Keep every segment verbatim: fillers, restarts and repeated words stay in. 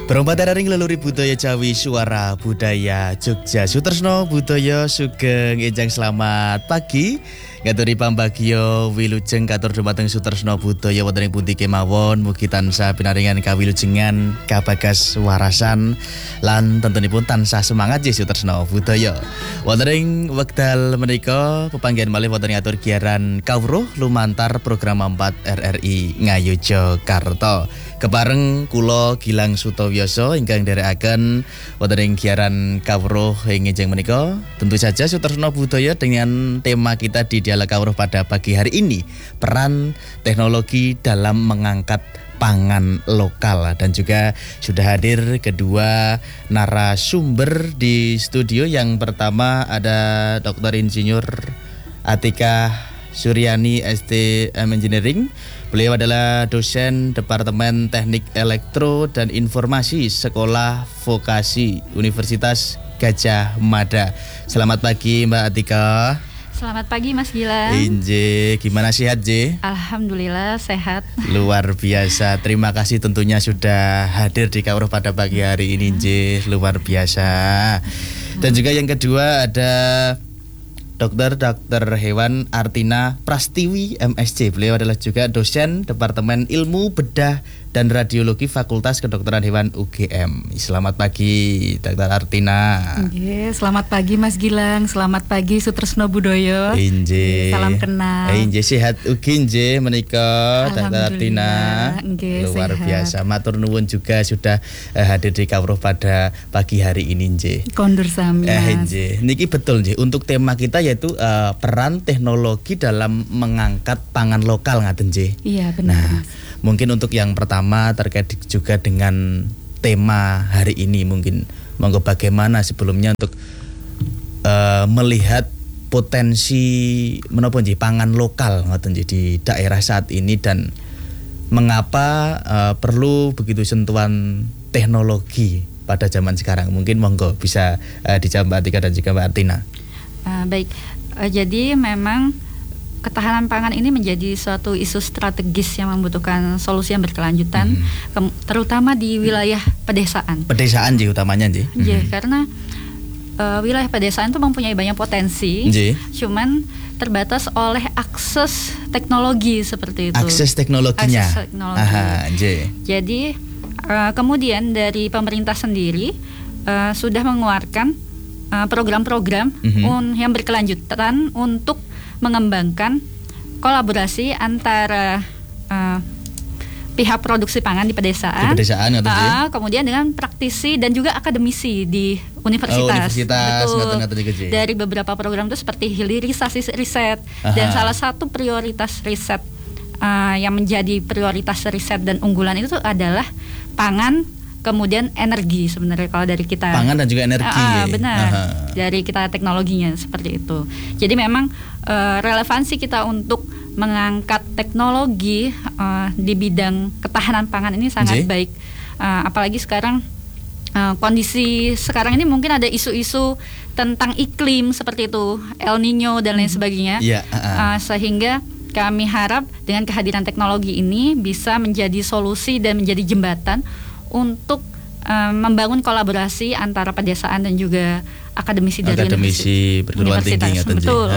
Perombakan leluhur budaya Jawi Suara Budaya Jogja Sutresno Budaya Sugeng Enjang selamat pagi. Ngaturi pambagio wilujeng katur dumateng Sutresno Budaya wonten ing pundi kemawon mugi tansah pinaringan kawilujengan kabagas warasan lan tentunipun tansah semangat nggih Sutresno Budaya. Wonten ing wekdal menika pepanggihan malih wonten ngatur giaran kawruh lumantar program empat R R I Ngayogyakarta. Kepareng kula Gilang Sutowioso ingkang nderekaken wonten ing giaran kawruh ing enjing menika. Tentu saja Sutresno Budaya dengan tema kita di dialog kawruh pada pagi hari ini, peran teknologi dalam mengangkat pangan lokal, dan juga sudah hadir kedua narasumber di studio. Yang pertama ada Doktor Insinyur Atika Suryani S T M Engineering. Beliau adalah dosen Departemen Teknik Elektro dan Informasi Sekolah Vokasi Universitas Gajah Mada. Selamat pagi Mbak Atika. Selamat pagi Mas Gilang. Inje, gimana sehat Je? Alhamdulillah sehat. Luar biasa. Terima kasih tentunya sudah hadir di Kawruh pada pagi hari ini Je. Luar biasa. Dan juga yang kedua ada Dokter Dokter Hewan Artina Prastiwi M S C. Beliau adalah juga dosen Departemen Ilmu Bedah dan Radiologi Fakultas Kedokteran Hewan U G M. Selamat pagi Dokter Artina. Inje, selamat pagi Mas Gilang. Selamat pagi Sutresno Budaya. Inje. Salam kenal. Inje sehat ugi nje menika Dokter Artina. Inje, luar sehat. biasa. Matur nuwun juga sudah uh, hadir di Kawruh pada pagi hari ini nje. Kondur sami. Eh nje. Niki betul nje. Untuk tema kita yaitu uh, peran teknologi dalam mengangkat pangan lokal ngaten nje. Iya benar. Nah, mungkin untuk yang pertama terkait juga dengan tema hari ini, mungkin monggo bagaimana sebelumnya untuk uh, melihat potensi menapa nggih pangan lokal ngoten nggih di daerah saat ini, dan mengapa uh, perlu begitu sentuhan teknologi pada zaman sekarang. Mungkin monggo bisa uh, dijawab Mbak Atika dan juga Mbak Artina. Uh, baik, uh, jadi memang ketahanan pangan ini menjadi suatu isu strategis yang membutuhkan solusi yang berkelanjutan, mm-hmm. ke, terutama di wilayah pedesaan. Pedesaan sih utamanya sih. Mm-hmm. Yeah, karena uh, wilayah pedesaan itu mempunyai banyak potensi, J. cuman terbatas oleh akses teknologi seperti itu. Akses teknologinya. Akses teknologi. Aha, J. Jadi uh, kemudian dari pemerintah sendiri uh, sudah mengeluarkan uh, program-program mm-hmm. un- yang berkelanjutan untuk mengembangkan kolaborasi antara uh, pihak produksi pangan di pedesaan, di pedesaan uh, kemudian dengan praktisi dan juga akademisi di universitas. Oh, universitas Betul. ngaten, ngaten, Dari beberapa program itu seperti hilirisasi riset. Aha. Dan salah satu prioritas riset uh, yang menjadi prioritas riset dan unggulan itu adalah pangan, kemudian energi sebenarnya kalau dari kita. Pangan dan juga energi. Uh, benar. Aha. Dari kita teknologinya seperti itu. Jadi memang uh, relevansi kita untuk mengangkat teknologi uh, di bidang ketahanan pangan ini sangat J. baik. Uh, apalagi sekarang uh, kondisi sekarang ini mungkin ada isu-isu tentang iklim seperti itu, El Nino dan lain sebagainya. Yeah, uh-uh. uh, sehingga kami harap dengan kehadiran teknologi ini bisa menjadi solusi dan menjadi jembatan untuk um, membangun kolaborasi antara pedesaan dan juga akademisi dari akademisi perguruan tinggi. Betul.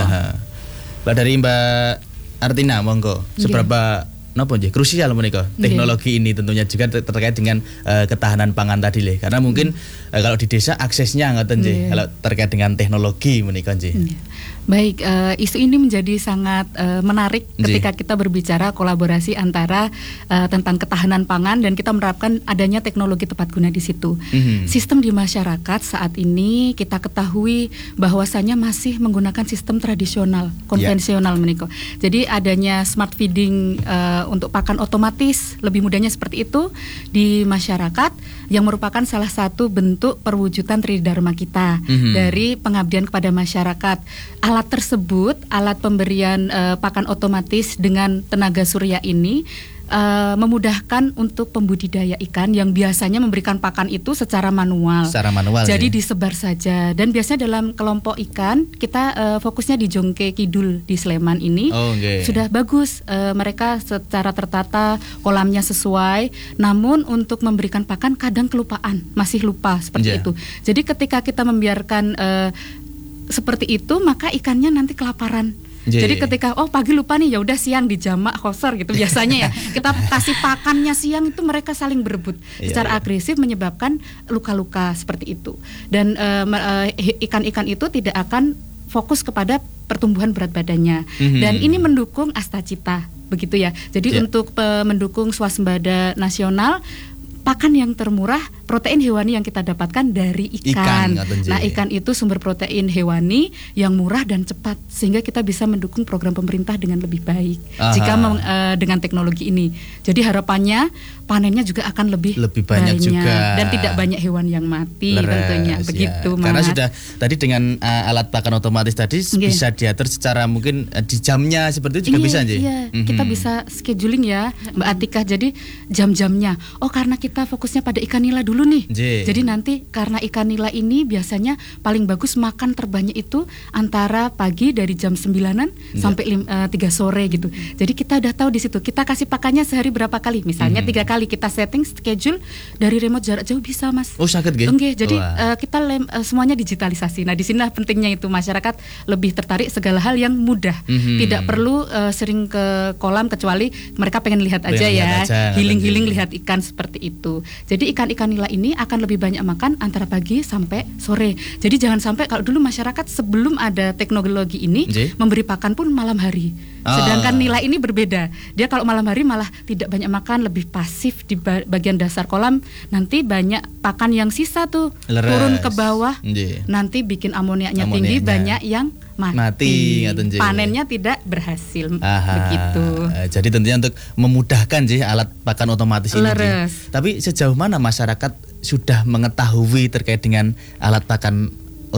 Mbak dari Mbak Artina, monggo. Seberapa napa nggih krusial menika teknologi ini tentunya juga ter- terkait dengan uh, ketahanan pangan tadi le. Karena mungkin uh, kalau di desa aksesnya ngoten nggih. Kalau terkait dengan teknologi menika nggih. Baik, uh, isu ini menjadi sangat uh, menarik ketika J. kita berbicara kolaborasi antara uh, tentang ketahanan pangan dan kita menerapkan adanya teknologi tepat guna di situ. Mm-hmm. Sistem di masyarakat saat ini kita ketahui bahwasanya masih menggunakan sistem tradisional, konvensional yeah. meniko. Jadi adanya smart feeding uh, untuk pakan otomatis, lebih mudahnya seperti itu di masyarakat yang merupakan salah satu bentuk perwujudan tridharma kita mm-hmm. dari pengabdian kepada masyarakat. Alat tersebut, alat pemberian uh, pakan otomatis dengan tenaga surya ini uh, memudahkan untuk pembudidaya ikan yang biasanya memberikan pakan itu secara manual. Secara manual. Jadi ya? disebar saja. Dan biasanya dalam kelompok ikan kita uh, fokusnya di Jongke Kidul di Sleman ini oh, okay. sudah bagus. Uh, mereka secara tertata, kolamnya sesuai. Namun untuk memberikan pakan kadang kelupaan, masih lupa seperti yeah. itu. Jadi ketika kita membiarkan uh, seperti itu, maka ikannya nanti kelaparan. Yeah. Jadi ketika oh pagi lupa nih, ya udah siang dijamak khosor gitu biasanya ya. Kita kasih pakannya siang itu mereka saling berebut yeah, secara yeah. agresif menyebabkan luka-luka seperti itu. Dan uh, uh, ikan-ikan itu tidak akan fokus kepada pertumbuhan berat badannya. Mm-hmm. Dan ini mendukung Astacita begitu ya. Jadi yeah. untuk uh, mendukung swasembada nasional, pakan yang termurah, protein hewani yang kita dapatkan dari ikan. ikan nah, ikan itu sumber protein hewani yang murah dan cepat, sehingga kita bisa mendukung program pemerintah dengan lebih baik. Aha. Jika mem, uh, dengan teknologi ini. Jadi harapannya panennya juga akan lebih, lebih banyak, banyak juga dan tidak banyak hewan yang mati. Leres, tentunya begitu, ya. Karena sudah tadi dengan uh, alat pakan otomatis tadi okay. bisa diatur secara mungkin uh, di jamnya seperti itu juga iya, bisa aja. Iya, mm-hmm. kita bisa scheduling ya, Mbak Atika. Jadi jam-jamnya. Oh, karena kita fokusnya pada ikan nila dulu nih. J. Jadi nanti karena ikan nila ini biasanya paling bagus makan terbanyak itu antara pagi dari jam sembilanan J. sampai lim, uh, tiga sore gitu. Jadi kita udah tahu di situ. Kita kasih pakannya sehari berapa kali? Misalnya tiga mm-hmm. kali kita setting schedule dari remote jarak jauh bisa, Mas. Oh, sakit gitu. Oke, jadi uh, kita lem, uh, semuanya digitalisasi. Nah, di sinilah pentingnya itu masyarakat lebih tertarik segala hal yang mudah. Mm-hmm. Tidak perlu uh, sering ke kolam kecuali mereka pengen lihat aja pengen ya, healing-healing lihat ikan seperti itu. Jadi ikan-ikan nila ini akan lebih banyak makan antara pagi sampai sore. Jadi jangan sampai kalau dulu masyarakat sebelum ada teknologi ini J? memberi pakan pun malam hari. Sedangkan nila ini berbeda. Dia kalau malam hari malah tidak banyak makan, lebih pasif di bagian dasar kolam. Nanti banyak pakan yang sisa tuh Leres. turun ke bawah. J? Nanti bikin amoniaknya tinggi, banyak yang mati, mati panennya tidak berhasil. Aha. Begitu. Jadi tentunya untuk memudahkan sih alat pakan otomatis ini. Tapi sejauh mana masyarakat sudah mengetahui terkait dengan alat pakan